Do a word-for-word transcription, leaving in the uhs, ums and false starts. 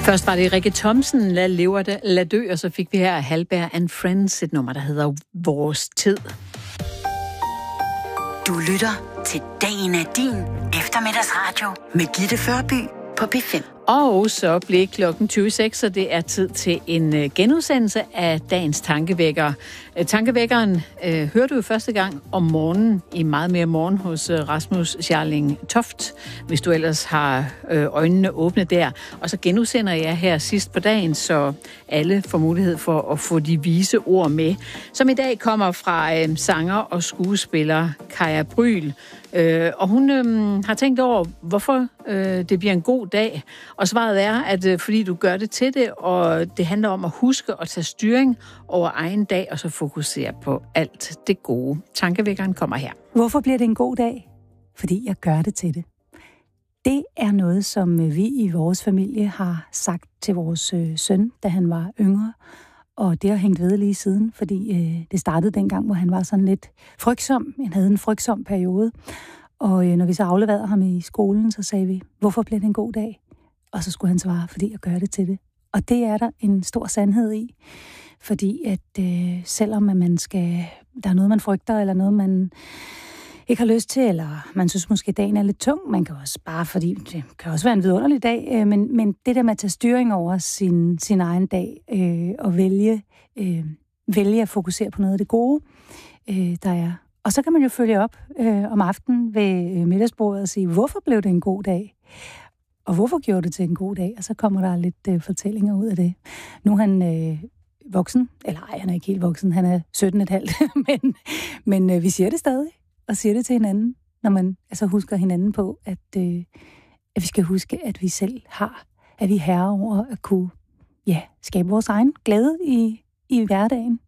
Først var det Rikke Thomsen, Lad lever det, lad dø, og så fik vi her Halberg and Friends, et nummer, der hedder Vores Tid. Du lytter til Dagen er din eftermiddagsradio med Gitte Førby på B fem. Og så blev klokken tyve seks, så det er tid til en genudsendelse af dagens tankevækker. Tankevækkeren øh, hørte du jo første gang om morgenen i Meget mere morgen hos Rasmus Scharling Toft, hvis du ellers har øh, øjnene åbne der. Og så genudsender jeg her sidst på dagen, så alle får mulighed for at få de vise ord med, som i dag kommer fra øh, sanger og skuespiller Kaja Bryl. Øh, og hun øh, har tænkt over, hvorfor øh, det bliver en god dag. Og svaret er, at øh, fordi du gør det til det, og det handler om at huske at tage styring over egen dag, og så fokusere på alt det gode. Tankevækkeren kommer her. Hvorfor bliver det en god dag? Fordi jeg gør det til det. Det er noget, som vi i vores familie har sagt til vores øh, søn, da han var yngre. Og det har hængt ved lige siden, fordi øh, det startede dengang, hvor han var sådan lidt frygtsom. Han havde en frygtsom periode. Og øh, når vi så afleverede ham i skolen, så sagde vi, hvorfor bliver det en god dag? Og så skulle han svare, fordi jeg gør det til det. Og det er der en stor sandhed i. Fordi at øh, selvom at man skal, der er noget, man frygter, eller noget, man ikke har lyst til, eller man synes måske, at dagen er lidt tung. Man kan også bare, fordi det kan også være en vidunderlig dag, øh, men, men det der med at tage styring over sin, sin egen dag, øh, og vælge, øh, vælge at fokusere på noget af det gode, øh, der er. Og så kan man jo følge op øh, om aftenen ved øh, middagsbordet og sige, hvorfor blev det en god dag? Og hvorfor gjorde det til en god dag? Og så kommer der lidt øh, fortællinger ud af det. Nu er han øh, voksen, eller ej, han er ikke helt voksen, han er sytten komma fem, men, men øh, vi siger det stadig, og siger det til hinanden, når man altså husker hinanden på, at, øh, at vi skal huske, at vi selv har, at vi er herre over at kunne ja, skabe vores egen glæde i, i hverdagen.